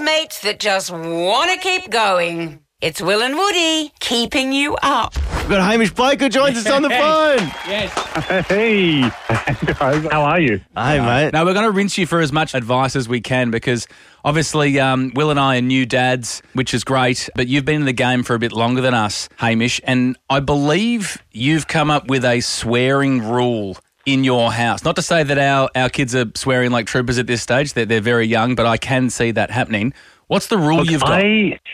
housemates that just want to keep going. It's Will and Woody keeping you up. We've got Hamish Blake who joins us on the phone. Yes. Hey, guys, how are you? Hey, mate. Now, we're going to rinse you for as much advice as we can because obviously Will and I are new dads, which is great, but you've been in the game for a bit longer than us, Hamish, and I believe you've come up with a swearing rule in your house. Not to say that our kids are swearing like troopers at this stage. They're very young, but I can see that happening. What's the rule you've got?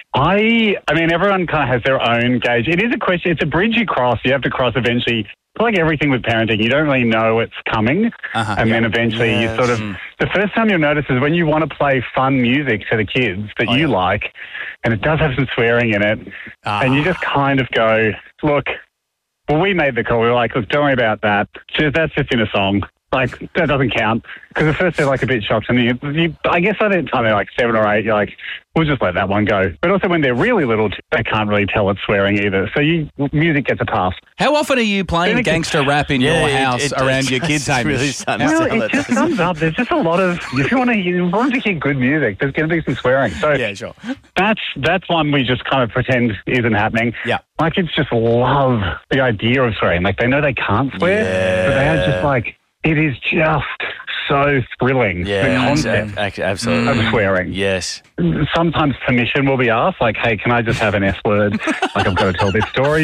I mean, everyone kind of has their own gauge. It is a question. It's a bridge you cross. You have to cross eventually. It's like everything with parenting. You don't really know it's coming. And then eventually you sort of... The first time you'll notice is when you want to play fun music to the kids that you like, and it does have some swearing in it, and you just kind of go, look, well, we made the call. We were like, look, don't worry about that. That's just in a song. Like, that doesn't count. Because at first they're like a bit shocked. And I guess by the time they're like 7 or 8, you're like, we'll just let that one go. But also when they're really little, they can't really tell it's swearing either. So music gets a pass. How often are you playing gangster rap in your house around your kids, Hamish? Well, it just comes up. There's just a lot of, if you want to hear good music, there's going to be some swearing. So yeah, sure. That's one we just kind of pretend isn't happening. Yeah. My kids just love the idea of swearing. Like, they know they can't swear, but they are just like, it is just so thrilling, the concept absolutely. of swearing. Yes. Sometimes permission will be asked, like, hey, can I just have an S word? Like, I've got to tell this story.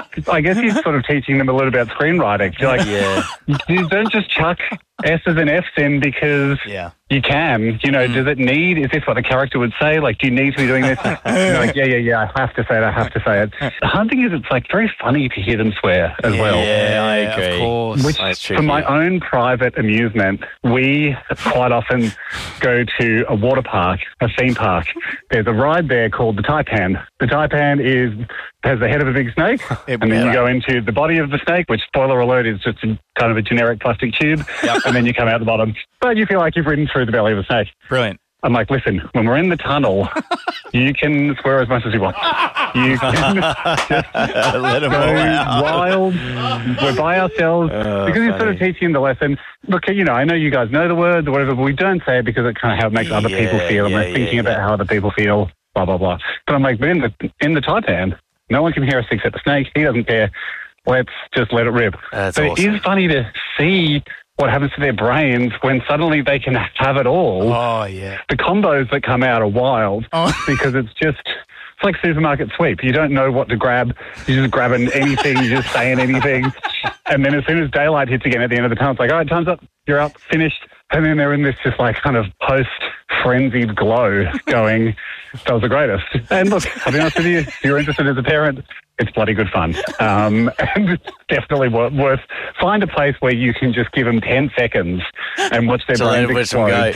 I guess he's sort of teaching them a little about screenwriting. You're like, you don't just chuck S's and F's in because you can. You know, does it need, is this what the character would say? Like, do you need to be doing this? You're like, yeah, I have to say it. The hard thing is it's, like, very funny to hear them swear as well. Yeah, I agree. Of course. Which, for my own private amusement, we quite often go to a water park, a theme park. There's a ride there called the Taipan. The Taipan has the head of a big snake, and then you go into the body of the snake, which, spoiler alert, is just kind of a generic plastic tube, and then you come out the bottom. But you feel like you've ridden through the belly of a snake. Brilliant. I'm like, listen, when we're in the tunnel, you can swear as much as you want. You can just Let them go wild. We're by ourselves. Because you're sort of teaching the lesson. Look, you know, I know you guys know the words or whatever, but we don't say it because it kind of how it makes other people feel, and we're thinking about how other people feel, blah, blah, blah. But I'm like, but in the Taipan, no one can hear us except the snake. He doesn't care. Let's just let it rip. That's but awesome. it is funny to see what happens to their brains when suddenly they can have it all. Oh, yeah. The combos that come out are wild because it's like supermarket sweep. You don't know what to grab. You're just grabbing anything. You're just saying anything. And then as soon as daylight hits again at the end of the tunnel, it's like, all right, time's up. You're up. Finished. And then they're in this just like kind of post-frenzied glow going, that was the greatest. And look, I'll be honest with you, if you're interested as a parent, it's bloody good fun. And it's definitely worth. Find a place where you can just give them 10 seconds and watch their brains explode.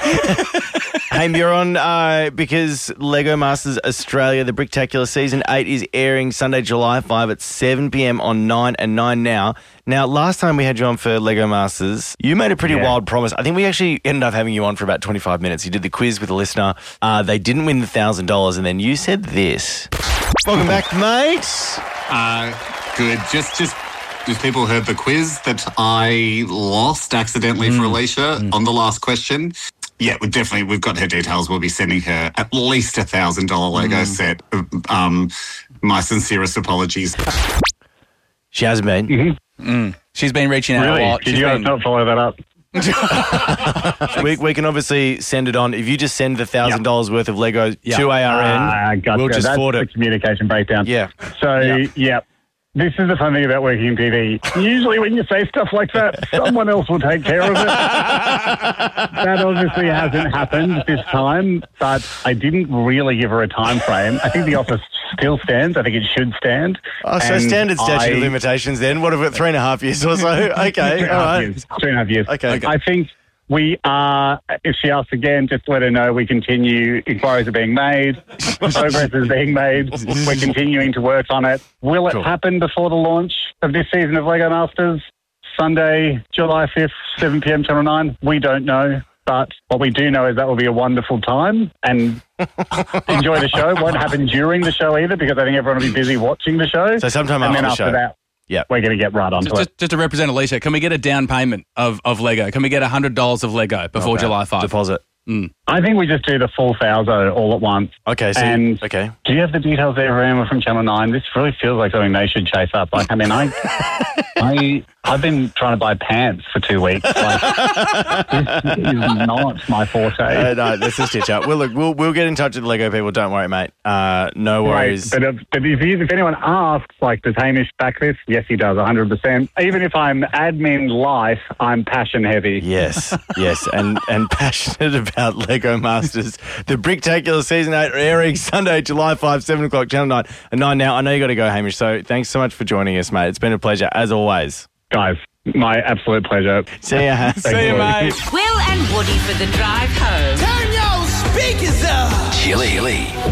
Hey, you're on because Lego Masters Australia, the Bricktacular Season 8 is airing Sunday, July 5 at 7 p.m. on 9 and 9 now. Now, last time we had you on for Lego Masters, you made a pretty wild promise. I think we actually ended up having you on for about 25 minutes. You did the quiz with a listener. They didn't win the $1,000, and then you said this. Welcome back, mate. Good. Just people heard the quiz that I lost accidentally for Alicia on the last question. Yeah, we've got her details. We'll be sending her at least $1,000 Lego set. My sincerest apologies. She hasn't been. She's been reaching out a lot. Did you guys not follow that up? we can obviously send it on. If you just send the $1,000 worth of Lego to ARN, we'll just forward it. That's the communication breakdown. Yeah. So, this is the fun thing about working in TV. Usually when you say stuff like that, someone else will take care of it. That obviously hasn't happened this time, but I didn't really give her a time frame. I think the offer still stands. I think it should stand. Oh, so standard statute of limitations then. What about 3.5 years or so? Okay, all right. 3.5 years. Okay. I think we are, if she asks again, just let her know we continue. Inquiries are being made. Progress is being made. We're continuing to work on it. Will it happen before the launch of this season of Lego Masters? Sunday, July 5th, 7 p.m, Channel 9? We don't know. But what we do know is that will be a wonderful time and enjoy the show. It won't happen during the show either because I think everyone will be busy watching the show. So sometime after the show. That, we're going to get right onto it. Just to represent Alicia, can we get a down payment of Lego? Can we get $100 of Lego before July 5? Deposit. I think we just do the full Falzo all at once. Okay, so okay. Do you have the details there, Emma, from Channel 9? This really feels like something they should chase up. Like, I mean, I've been trying to buy pants for 2 weeks. Like, this is not my forte. No, let's just stitch up. We'll get in touch with the Lego people. Don't worry, mate. No worries. Right. But if anyone asks, like, does Hamish back this? Yes, he does, 100%. Even if I'm admin light, I'm passion heavy. Yes, and passionate about Lego Masters. The Bricktacular Season 8 airing Sunday, July 5, 7 o'clock, Channel 9 and 9 now. I know you got to go, Hamish, so thanks so much for joining us, mate. It's been a pleasure, as always. Guys, my absolute pleasure. See ya. See you, mate. Will and Woody for the drive home. Turn your speakers up. Chili.